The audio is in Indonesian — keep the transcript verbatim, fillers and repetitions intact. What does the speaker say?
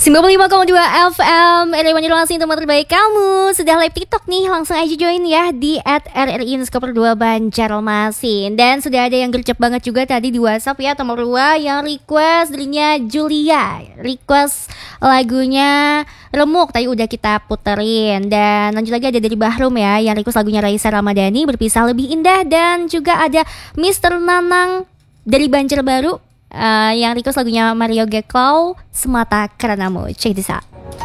sembilan puluh lima koma dua F M Rewan Langsing tempat terbaik kamu. Sudah live TikTok nih, langsung aja join ya di at R R I underscore dua Banjarmasin. Dan sudah ada yang gercep banget juga tadi di WhatsApp ya, teman Rua yang request dirinya Julia, request lagunya Remuk, tadi udah kita puterin. Dan lanjut lagi ada dari Bahrum ya, yang request lagunya Raisa Ramadhani, Berpisah Lebih Indah. Dan juga ada Mister Nanang dari Banjarbaru, Uh, yang request lagunya Mario Geklau, Semata Karenamu. Check this out.